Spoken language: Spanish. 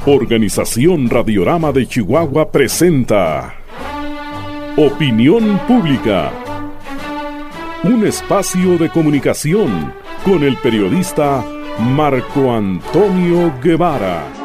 Organización Radiorama de Chihuahua presenta Opinión Pública, un espacio de comunicación con el periodista Marco Antonio Guevara.